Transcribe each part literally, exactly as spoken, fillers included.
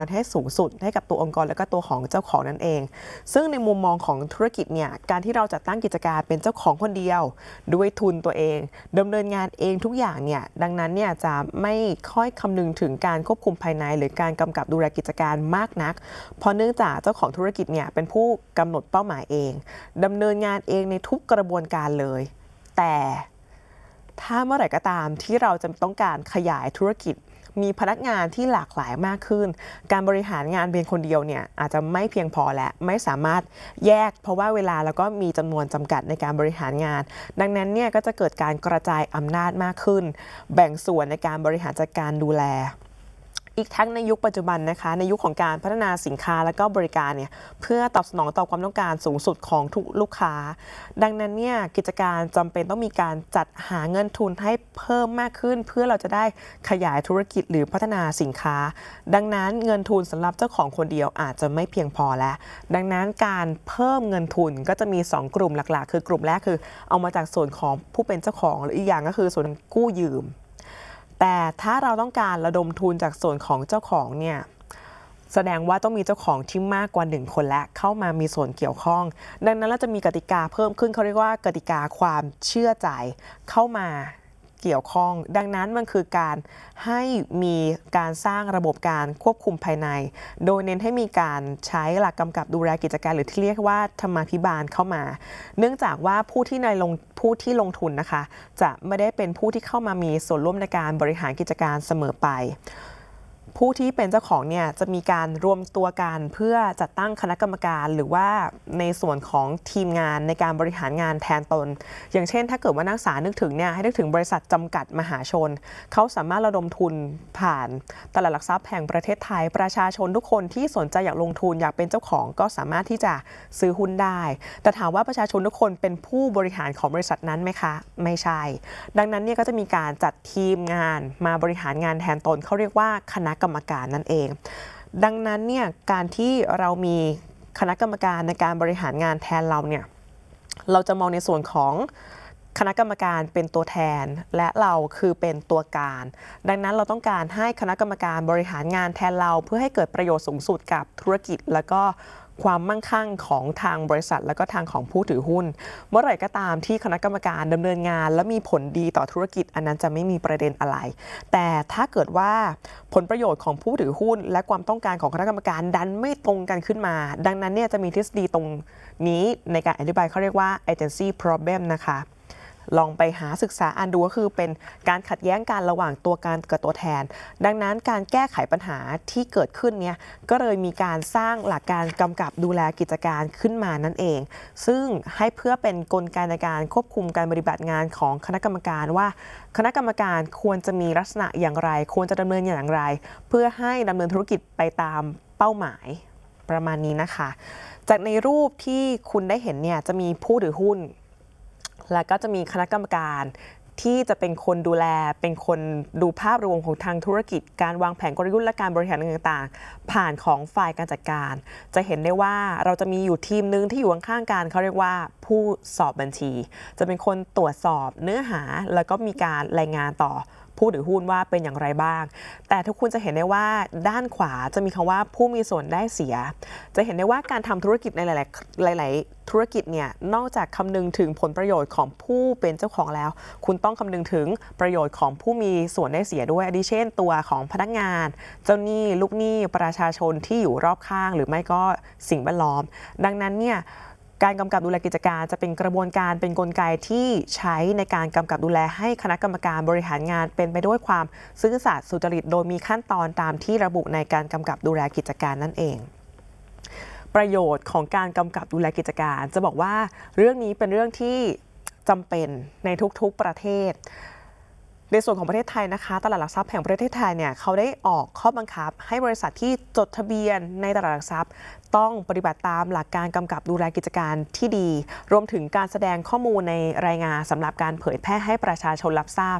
ให้สูงสุดให้กับตัวองค์กรและก็ตัวของเจ้าของนั่นเองซึ่งในมุมมองของธุรกิจเนี่ยการที่เราจัดตั้งกิจการเป็นเจ้าของคนเดียวด้วยทุนตัวเองดำเนินงานเองทุกอย่างเนี่ยดังนั้นเนี่ยจะไม่ค่อยคำนึงถึงการควบคุมภายในหรือการกำกับดูแลกิจการมากนักเพราะเนื่องจากเจ้าของธุรกิจเนี่ยเป็นผู้กำหนดเป้าหมายเองดำเนินงานเองในทุกกระบวนการเลยแต่ถ้าเมื่อไหร่ก็ตามที่เราจะต้องการขยายธุรกิจมีพนักงานที่หลากหลายมากขึ้นการบริหารงานเพียงคนเดียวเนี่ยอาจจะไม่เพียงพอและไม่สามารถแยกเพราะว่าเวลาแล้วก็มีจำนวนจำกัดในการบริหารงานดังนั้นเนี่ยก็จะเกิดการกระจายอำนาจมากขึ้นแบ่งส่วนในการบริหารจัดการดูแลอีกทั้งในยุคปัจจุบันนะคะในยุคของการพัฒนาสินค้าและก็บริการเนี่ยเพื่อตอบสนองต่อความต้องการสูงสุดของทุกลูกค้าดังนั้นเนี่ยกิจการจำเป็นต้องมีการจัดหาเงินทุนให้เพิ่มมากขึ้นเพื่อเราจะได้ขยายธุรกิจหรือพัฒนาสินค้าดังนั้นเงินทุนสำหรับเจ้าของคนเดียวอาจจะไม่เพียงพอแล้วดังนั้นการเพิ่มเงินทุนก็จะมีสองกลุ่มหลักๆคือกลุ่มแรกคือเอามาจากส่วนของผู้เป็นเจ้าของหรืออีกอย่างก็คือส่วนกู้ยืมแต่ถ้าเราต้องการระดมทุนจากส่วนของเจ้าของเนี่ยแสดงว่าต้องมีเจ้าของที่มากกว่าหนึ่งคนและเข้ามามีส่วนเกี่ยวข้องดังนั้นเราจะมีกติกาเพิ่มขึ้นเขาเรียกว่ากติกาความเชื่อใจเข้ามาเกี่ยวข้องดังนั้นมันคือการให้มีการสร้างระบบการควบคุมภายในโดยเน้นให้มีการใช้หลักกำกับดูแลกิจการหรือที่เรียกว่าธรรมาภิบาลเข้ามาเนื่องจากว่าผู้ที่ในลงผู้ที่ลงทุนนะคะจะไม่ได้เป็นผู้ที่เข้ามามีส่วนร่วมในการบริหารกิจการเสมอไปผู้ที่เป็นเจ้าของเนี่ยจะมีการรวมตัวกันเพื่อจัดตั้งคณะกรรมการหรือว่าในส่วนของทีมงานในการบริหารงานแทนตนอย่างเช่นถ้าเกิดว่านักศึกษานึกถึงเนี่ยให้นึกถึงบริษัทจำกัดมหาชนเขาสามารถระดมทุนผ่านตลาดหลักทรัพย์แห่งประเทศไทยประชาชนทุกคนที่สนใจอยากลงทุนอยากเป็นเจ้าของก็สามารถที่จะซื้อหุ้นได้แต่ถามว่าประชาชนทุกคนเป็นผู้บริหารของบริษัทนั้นไหมคะไม่ใช่ดังนั้นเนี่ยก็จะมีการจัดทีมงานมาบริหารงานแทนตนเขาเรียกว่าคณะกรรมการนั่นเองดังนั้นเนี่ยการที่เรามีคณะกรรมการในการบริหารงานแทนเราเนี่ยเราจะมองในส่วนของคณะกรรมการเป็นตัวแทนและเราคือเป็นตัวการดังนั้นเราต้องการให้คณะกรรมการบริหารงานแทนเราเพื่อให้เกิดประโยชน์สูงสุดกับธุรกิจแล้วก็ความมั่งคั่งของทางบริษัทและก็ทางของผู้ถือหุ้นเมื่อไหร่ก็ตามที่คณะกรรมการดำเนินงานและมีผลดีต่อธุรกิจอันนั้นจะไม่มีประเด็นอะไรแต่ถ้าเกิดว่าผลประโยชน์ของผู้ถือหุ้นและความต้องการของคณะกรรมการดันไม่ตรงกันขึ้นมาดังนั้นเนี่ยจะมีทฤษฎีตรงนี้ในการอธิบายเขาเรียกว่า agency problem นะคะลองไปหาศึกษาอ่านดูก็คือเป็นการขัดแย้งกันระหว่างตัวการกับตัวแทนดังนั้นการแก้ไขปัญหาที่เกิดขึ้นเนี่ยก็เลยมีการสร้างหลักการกำกับดูแลกิจการขึ้นมานั่นเองซึ่งให้เพื่อเป็นกลไกในการควบคุมการปฏิบัติงานของคณะกรรมการว่าคณะกรรมการควรจะมีลักษณะอย่างไรควรจะดำเนินอย่างไรเพื่อให้ดำเนินธุรกิจไปตามเป้าหมายประมาณนี้นะคะจากในรูปที่คุณได้เห็นเนี่ยจะมีผู้ถือหุ้นและก็จะมีคณะกรรมการที่จะเป็นคนดูแลเป็นคนดูภาพรวมของทางธุรกิจการวางแผนกลยุทธ์และการบริหารต่างๆผ่านของฝ่ายการจัดการจะเห็นได้ว่าเราจะมีอยู่ทีมนึงที่อยู่ข้างๆกันเขาเรียกว่าผู้สอบบัญชีจะเป็นคนตรวจสอบเนื้อหาแล้วก็มีการรายงานต่อผู้ถือหุ้นว่าเป็นอย่างไรบ้างแต่ทุกคนจะเห็นได้ว่าด้านขวาจะมีคำว่าผู้มีส่วนได้เสียจะเห็นได้ว่าการทำธุรกิจในหลายๆหลายๆธุรกิจเนี่ยนอกจากคำนึงถึงผลประโยชน์ของผู้เป็นเจ้าของแล้วคุณต้องคำนึงถึงประโยชน์ของผู้มีส่วนได้เสียด้วยดิเช่นตัวของพนักงานเจ้าหนี้ลูกหนี้ประชาชนที่อยู่รอบข้างหรือไม่ก็สิ่งแวดล้อมดังนั้นเนี่ยการกำกับดูแลกิจการจะเป็นกระบวนการเป็นกลไกที่ใช้ในการกำกับดูแลให้คณะกรรมการบริหารงานเป็นไปด้วยความซื่อสัตย์สุจริตโดยมีขั้นตอนตามที่ระบุในการกำกับดูแลกิจการนั่นเองประโยชน์ของการกำกับดูแลกิจการจะบอกว่าเรื่องนี้เป็นเรื่องที่จำเป็นในทุกๆประเทศในส่วนของประเทศไทยนะคะตลาดหลักทรัพย์แห่งประเทศไทยเนี่ยเขาได้ออกข้อบังคับให้บริษัทที่จดทะเบียนในตลาดหลักทรัพย์ต้องปฏิบัติตามหลักการกำกับดูแลกิจการที่ดีรวมถึงการแสดงข้อมูลในรายงานสำหรับการเผยแพร่ให้ประชาชนรับทราบ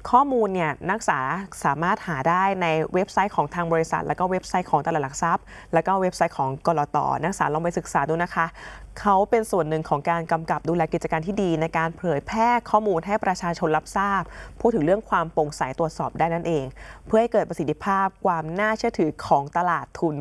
ข้อมูลเนี่ยนักศึกษาสามารถหาได้ในเว็บไซต์ของทางบริษัทแล้วก็เว็บไซต์ของตลาดหลักทรัพย์แล้วก็เว็บไซต์ของกลต.นักศึกษาลองไปศึกษาดูนะคะเขาเป็นส่วนหนึ่งของการกำกับดูแลกิจการที่ดีในการเผยแพร่ข้อมูลให้ประชาชนรับทราบพูดถึงเรื่องความโปร่งใสตรวจสอบได้นั่นเองเพื่อให้เกิดประสิทธิภาพความน่าเชื่อถือของตลาดทุน